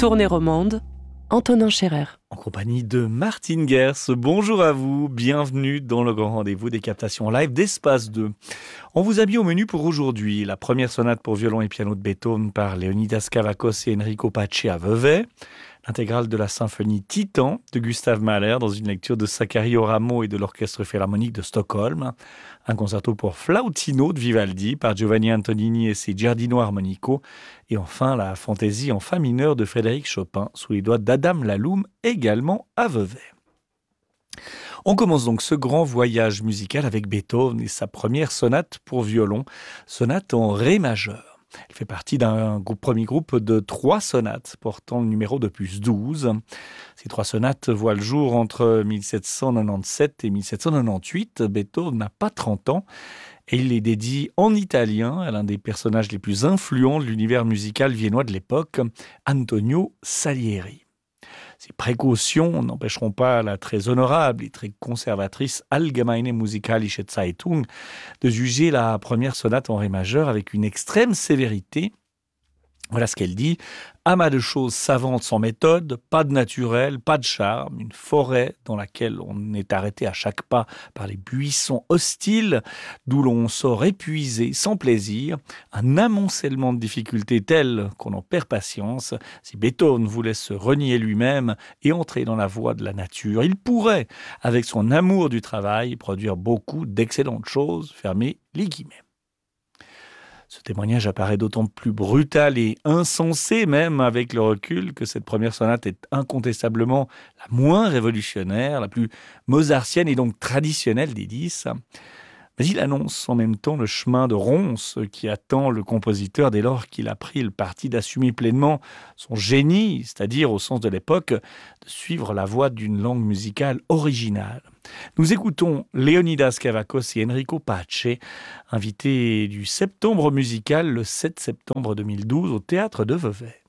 Tournée romande, Antonin Scherer. En compagnie de Martine Gers. Bonjour à vous, bienvenue dans le grand rendez-vous des captations live d'Espace 2. On vous a mis au menu pour aujourd'hui la première sonate pour violon et piano de Beethoven par Leonidas Kavakos et Enrico Pace à Vevey, l'intégrale de la symphonie Titan de Gustav Mahler dans une lecture de Sakari Oramo et de l'Orchestre Philharmonique de Stockholm, un concerto pour Flautino de Vivaldi par Giovanni Antonini et ses Giardino Armonico, et enfin la fantaisie en fa mineur de Frédéric Chopin sous les doigts d'Adam Laloum, également à Vevey. On commence donc ce grand voyage musical avec Beethoven et sa première sonate pour violon, sonate en ré majeur. Elle fait partie d'un premier groupe de 3 sonates portant le numéro de plus 12. Ces 3 sonates voient le jour entre 1797 et 1798. Beethoven n'a pas 30 ans et il les dédie en italien à l'un des personnages les plus influents de l'univers musical viennois de l'époque, Antonio Salieri. Ces précautions n'empêcheront pas la très honorable et très conservatrice Allgemeine Musikalische Zeitung de juger la première sonate en ré majeur avec une extrême sévérité. Voilà ce qu'elle dit. Amas de choses savantes sans méthode, pas de naturel, pas de charme, une forêt dans laquelle on est arrêté à chaque pas par les buissons hostiles, d'où l'on sort épuisé, sans plaisir, un amoncellement de difficultés tel qu'on en perd patience. Si Beethoven voulait se renier lui-même et entrer dans la voie de la nature, il pourrait, avec son amour du travail, produire beaucoup d'excellentes choses, fermez les guillemets. Ce témoignage apparaît d'autant plus brutal et insensé même avec le recul que cette première sonate est incontestablement la moins révolutionnaire, la plus mozartienne et donc traditionnelle des 10. Mais il annonce en même temps le chemin de ronce qui attend le compositeur dès lors qu'il a pris le parti d'assumer pleinement son génie, c'est-à-dire au sens de l'époque, de suivre la voie d'une langue musicale originale. Nous écoutons Leonidas Kavakos et Enrico Pace, invités du Septembre musical le 7 septembre 2012 au Théâtre de Vevey.